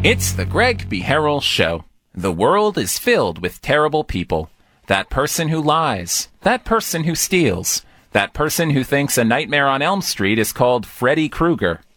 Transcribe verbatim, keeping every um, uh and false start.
It's the Greg B. Harrell Show. The world is filled with terrible people. That person who lies. That person who steals. That person who thinks A Nightmare on Elm Street is called Freddy Krueger.